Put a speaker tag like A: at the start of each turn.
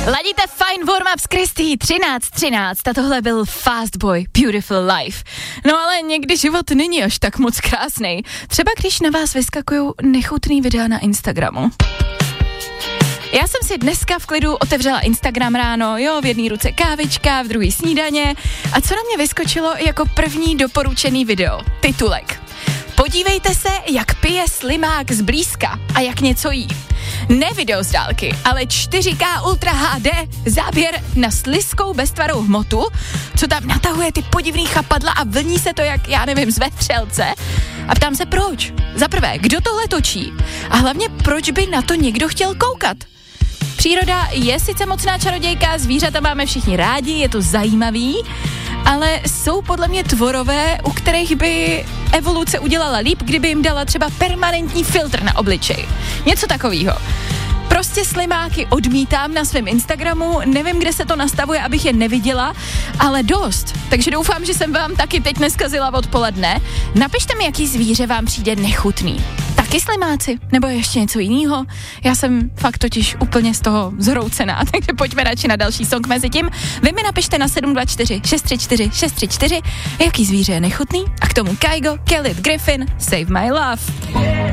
A: Ladíte Fine Warm-up s Kristý 13:13 a tohle byl Fast Boy Beautiful Life. No ale někdy život není až tak moc krásnej. Třeba když na vás vyskakujou nechutný videa na Instagramu. Já jsem si dneska v klidu otevřela Instagram ráno, v jedné ruce kávička, v druhé snídaně a co na mě vyskočilo jako první doporučený video, titulek. Podívejte se, jak pije slimák zblízka a jak něco jí. Ne video z dálky, ale 4K Ultra HD záběr na slizkou beztvarou hmotu, co tam natahuje ty podivný chapadla a vlní se to jak, já nevím, z vetřelce. A ptám se proč. Za prvé, kdo tohle točí? A hlavně, proč by na to někdo chtěl koukat? Příroda je sice mocná čarodějka, zvířata máme všichni rádi, je to zajímavý, ale jsou podle mě tvorové, u kterých by evoluce udělala líp, kdyby jim dala třeba permanentní filtr na obličej. Něco takového. Prostě slimáky odmítám na svém Instagramu, nevím, kde se to nastavuje, abych je neviděla, ale dost. Takže doufám, že jsem vám taky teď neskazila odpoledne. Napište mi, jaký zvíře vám přijde nechutný. Taky slimáci? Nebo ještě něco jiného? Já jsem fakt totiž úplně z toho zhroucená, takže pojďme radši na další song mezi tím. Vy mi napište na 724 634 634, jaký zvíře je nechutný a k tomu Kygo, Khalid, Griffin, Save My Love.